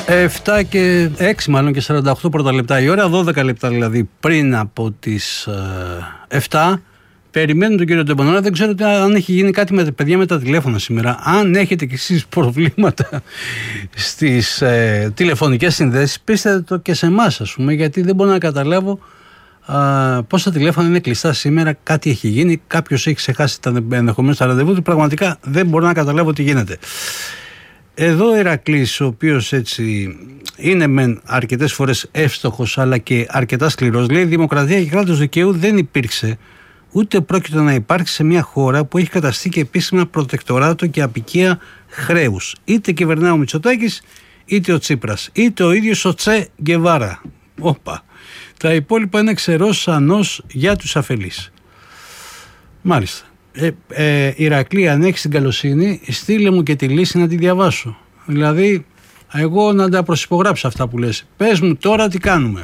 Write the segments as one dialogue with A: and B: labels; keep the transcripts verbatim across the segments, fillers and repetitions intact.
A: επτά και έξι μάλλον και σαράντα οκτώ πρώτα λεπτά η ώρα, δώδεκα λεπτά δηλαδή πριν από τις ε, επτά. Περιμένουν τον κύριο Τεμπονέρα. Δεν ξέρω αν έχει γίνει κάτι με τα παιδιά με τα τηλέφωνα σήμερα. Αν έχετε κι εσείς προβλήματα στις ε, τηλεφωνικές συνδέσεις, πείστε το και σε εμάς, ας πούμε, γιατί δεν μπορώ να καταλάβω α, πώς τα τηλέφωνα είναι κλειστά σήμερα. Κάτι έχει γίνει, κάποιος έχει ξεχάσει τα, ενδεχομένως τα ραντεβού του. Πραγματικά δεν μπορώ να καταλάβω τι γίνεται. Εδώ ο Ηρακλής, ο οποίος έτσι είναι μεν αρκετές φορές εύστοχος αλλά και αρκετά σκληρός, λέει: δημοκρατία και κράτος δικαίου δεν υπήρξε ούτε πρόκειται να υπάρξει σε μια χώρα που έχει καταστεί και επίσημα προτεκτοράτο και απικία χρέους. Είτε κυβερνά ο Μητσοτάκης, είτε ο Τσίπρας, είτε ο ίδιος ο Τσε Γκεβάρα. Όπα. Τα υπόλοιπα είναι ξερός ανός για τους αφελείς. Μάλιστα. Ε, ε, Ηρακλή, αν έχεις την καλοσύνη, στείλε μου και τη λύση να τη διαβάσω. Δηλαδή, εγώ να τα προσυπογράψω αυτά που λες. Πες μου τώρα τι κάνουμε.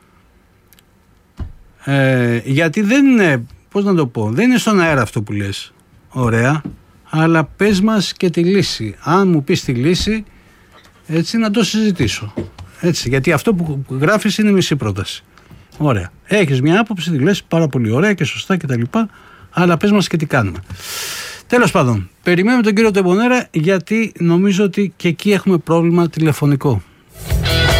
A: Ε, γιατί δεν είναι, πώς να το πω, δεν είναι στον αέρα αυτό που λες. Ωραία. Αλλά πες μας και τη λύση. Αν μου πεις τη λύση, έτσι να το συζητήσω. Έτσι, γιατί αυτό που γράφεις είναι μισή πρόταση. Ωραία. Έχεις μια άποψη, τη λες πάρα πολύ ωραία και σωστά κτλ. Αλλά πες μας και τι κάνουμε. Τέλος πάντων, περιμένουμε τον κύριο Τεμπονέρα, γιατί νομίζω ότι και εκεί έχουμε πρόβλημα τηλεφωνικό.